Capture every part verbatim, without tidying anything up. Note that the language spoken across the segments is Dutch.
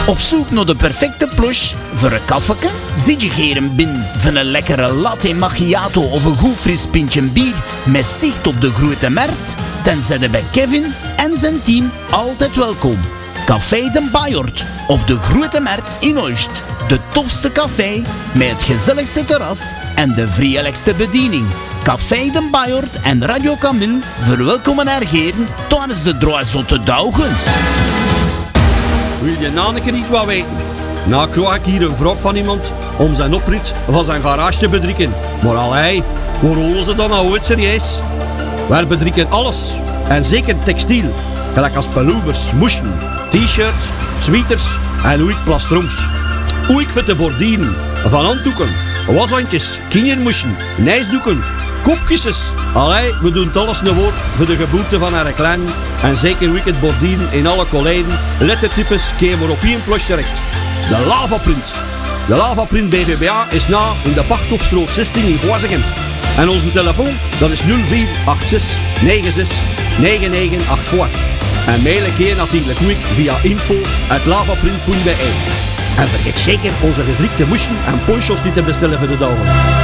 Op zoek naar de perfecte plush voor een koffieke? Zit je geren binnen van een lekkere latte macchiato of een goed fris pintje bier met zicht op de grote markt? Dan zijn ze bij Kevin en zijn team altijd welkom. Café de Bajort op de Grote Markt in Oost. De tofste café met het gezelligste terras en de vriendelijkste bediening. Café de Bajort en Radio Camille verwelkomen haar heren tijdens de draaizotte dagen. Wil je na een keer niet wat weten? Nou krijg ik hier een vraag van iemand om zijn oprit van zijn garage te bedrikken. Maar allee, waar holen ze dan nou ooit serieus? Wij bedrikken alles. En zeker textiel. Gelijk als pullovers, moesjen, t-shirts, sweaters en hoe ik plastrooms. Hoe ik voor te bordieren. Van handdoeken, washandjes, kindermoesjen, nijsdoeken, kopkisses. Allee, we doen het alles een woord voor de geboorte van haar klein. En zeker hoe ik het bordieren in alle kolijden, lettertypes, komen op één plots terecht. De Lavaprint. De Lavaprint B V B A is na in de Pachthofstroot zestien in Goazingen. En onze telefoon, dat is nul vier acht zes negen zes negen negen acht vier. En mailen keer natuurlijk quick via info at lavaprint punt b e. En vergeet zeker onze gedrukte moesjen en ponchos die te bestellen voor de dagen.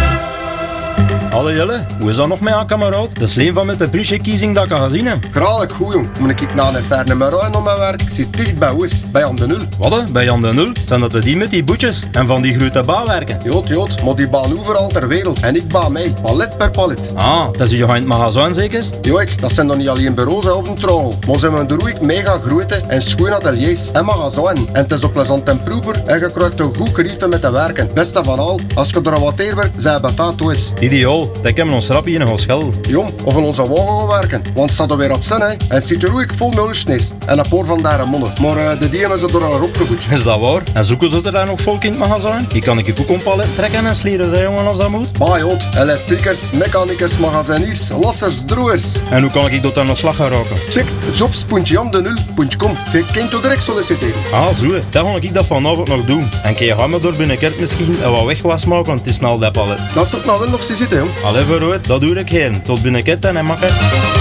Hallo Jelle, hoe is dat nog met aan kameraad? Dat is Leen van met de Prisje-kiezing dat ik kan gaan zien. Hè? Graag goed jong, moet ik naar een ver nummer en op mijn werk. Ik zit dicht bij Oes, bij Jan de Nul. Wat hè? Bij Jan de Nul? Zijn dat de die met die boetjes en van die grote bouwwerken? Jood, jood, maar die baan overal ter wereld en ik baan mee, palet per palet. Ah, dat is je in het magazijn zeker? Joik, dat zijn dan niet alleen bureaus hè, op een trouw, maar ze hebben er ook mega grote en schoon ateliers en magazijn. En het is ook plezant en proever en je krijgt een goed gerief met te werken. Beste van al, als je er wat eerder zijn betaald is. Ideaal, dat hebben ons rapje in een schel. Jong, of in onze wagen gaan werken, want het staat er weer op zin hè. En het zit er ook vol mulchneers en een paar van daar monnen. Maar uh, de dieren zijn er al opgevoed. Is dat waar? En zoeken ze er daar nog volk in het magazijn? Die kan ik je ook een palet trekken en slieren, hè jongen, als dat moet. Bah jood, elektrikers, mechanikers, magaziniers, lassers, droers. En hoe kan ik tot aan de slag gaan raken? Check jobs punt jan de nul punt com. Je kunt je direct solliciteren. Ah, zo hè. Dat ga ik dat vanavond nog doen. En kun je gaan me door binnenkort misschien en wat wegwas maken, want het is snel dat palet. Dat is het nou wel nog zitten, jong. Allee, vooruit, dat doe ik heen. Tot binnenkort en makker.